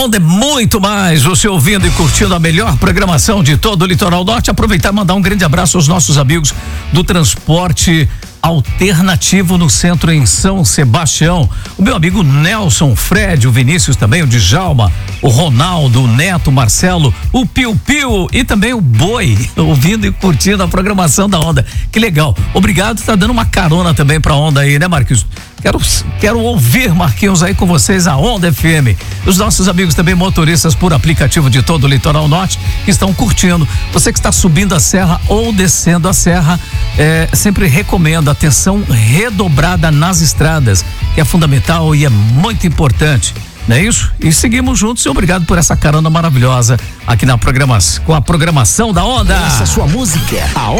Onda é muito mais, você ouvindo e curtindo a melhor programação de todo o Litoral Norte. Aproveitar e mandar um grande abraço aos nossos amigos do transporte alternativo no centro em São Sebastião. O meu amigo Nelson, o Fred, o Vinícius também, o Djalma, o Ronaldo, o Neto, o Marcelo, o Piu Piu e também o Boi, ouvindo e curtindo a programação da Onda. Que legal. Obrigado, tá dando uma carona também pra Onda aí, né, Marquinhos? Quero ouvir, Marquinhos, aí com vocês a Onda FM. Os nossos amigos também motoristas por aplicativo de todo o Litoral Norte que estão curtindo. Você que está subindo a serra ou descendo a serra, sempre recomendo atenção redobrada nas estradas, que é fundamental e é muito importante. Não é isso? E seguimos juntos e obrigado por essa carona maravilhosa aqui na programação, com a programação da Onda. Essa é a sua música, a